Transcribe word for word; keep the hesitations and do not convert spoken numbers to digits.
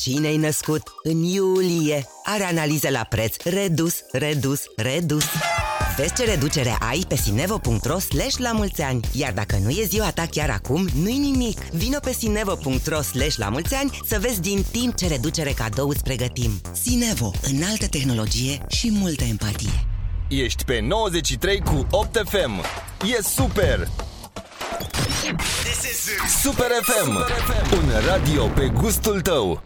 Cine-i născut în iulie are analize la preț redus, redus, redus. Vezi ce reducere ai pe sinevo punct ro slash la mulți ani. Iar dacă nu e ziua ta chiar acum, nu-i nimic. Vino pe sinevo punct ro slash la mulți ani să vezi din timp ce reducere cadou îți pregătim. Sinevo, înaltă tehnologie și multă empatie. Ești pe nouăzeci și trei cu opt F M. E super! Super F M, un radio pe gustul tău.